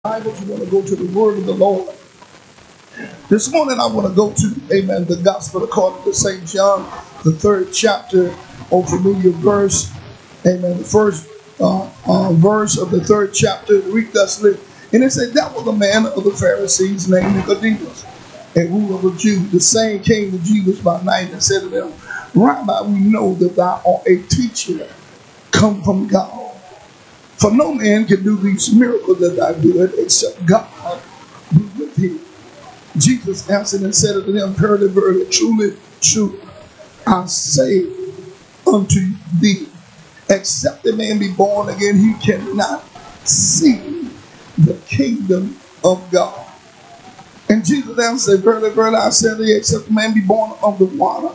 Bibles, you want to go to the word of the Lord. This morning I want to go to, amen, the gospel according to St. John, the third chapter, old familiar verse, amen, the first verse of the third chapter, read thusly. And it said, that was a man of the Pharisees named Nicodemus, a ruler of the Jews. The same came to Jesus by night and said to them, Rabbi, we know that thou art a teacher come from God. For no man can do these miracles that thou doest except God be with him. Jesus answered and said unto them, verily, verily, truly, truly, I say unto thee, except a man be born again, he cannot see the kingdom of God. And Jesus answered, verily, verily, I say unto thee, except a man be born of the water.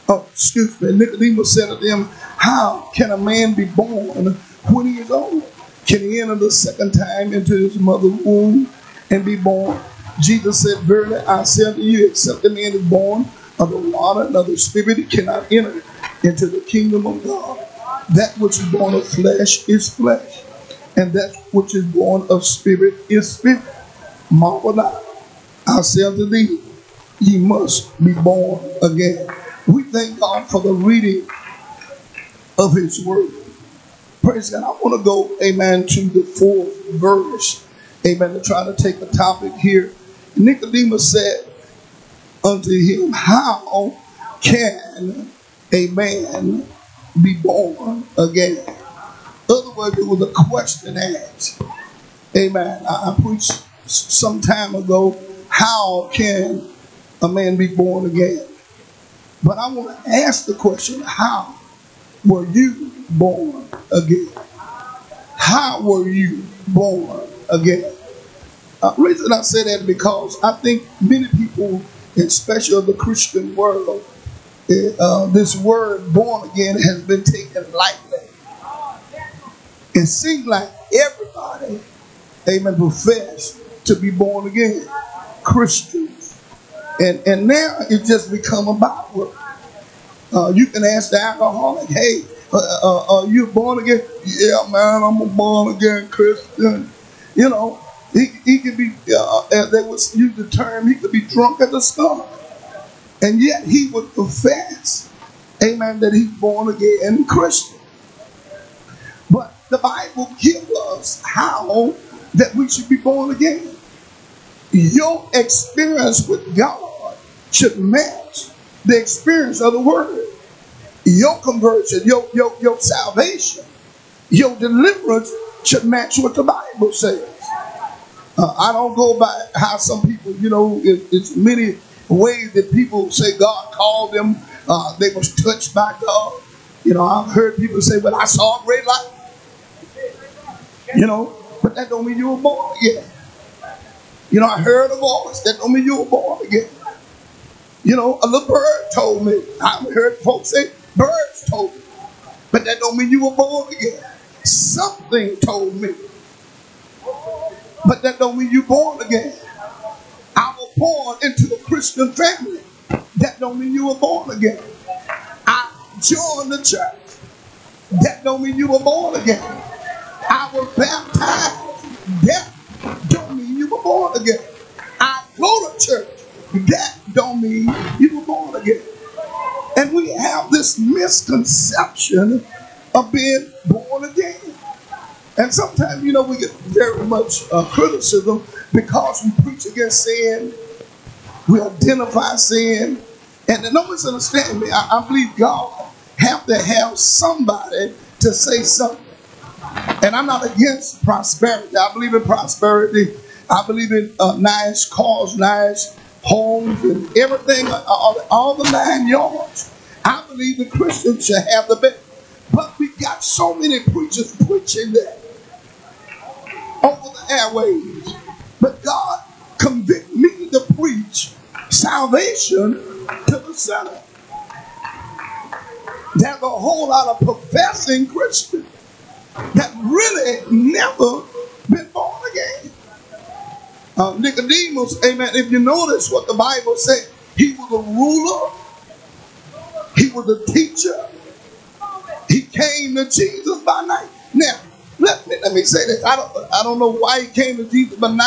Nicodemus said to them, how can a man be born when he is old? Can he enter the second time into his mother's womb and be born? Jesus said, verily, I say unto you, except a man is born of the water and of the Spirit, he cannot enter into the kingdom of God. That which is born of flesh is flesh, and that which is born of spirit is spirit. Marvel not, I say unto thee, ye must be born again. We thank God for the reading of his word. Praise God. I want to go, amen, to the fourth verse. Amen. To try to take the topic here. Nicodemus said unto him, how can a man be born again? In other words, it was a question asked. Amen. I preached some time ago, how can a man be born again? But I want to ask the question, how were you born again? How were you born again? Reason I say that because I think many people, especially of the Christian world, this word born again has been taken lightly. It seems like everybody, amen, profess to be born again. Christians. And now it's just become a byword. You can ask the alcoholic, hey, are you born again? Yeah, man, I'm a born again Christian. You know, he could be, they would use the term, he could be drunk as a skunk. And yet he would profess, amen, that he's born again Christian. But the Bible gives us how that we should be born again. Your experience with God should match the experience of the word. Your conversion, your salvation, your deliverance should match what the Bible says. I don't go by how some people, you know, it's many ways that people say God called them. They was touched by God. You know, I've heard people say, well, I saw a great light. You know, but that don't mean you were born again. You know, I heard a voice. That don't mean you were born again. You know, a little bird told me. I've heard folks say, birds told me. But that don't mean you were born again. Something told me. But that don't mean you born again. I was born into a Christian family. That don't mean you were born again. I joined the church. That don't mean you were born again. I was baptized. That don't mean you were born again. I go to church. That don't mean you were born again. And we have this misconception of being born again. And sometimes, you know, we get very much criticism because we preach against sin. We identify sin. And don't misunderstand me. I believe God have to have somebody to say something. And I'm not against prosperity. I believe in prosperity. I believe in nice cars, nice homes, and everything, all the 9 yards. I believe the Christians should have the best. But we got so many preachers preaching that over the airwaves. But God convict me to preach salvation to the sinner. There's a whole lot of professing Christians that really never been born again. Nicodemus, amen, if you notice what the Bible said, he was a ruler, he was a teacher, he came to Jesus by night. Now, Let me say this. I don't know why he came to Jesus, but now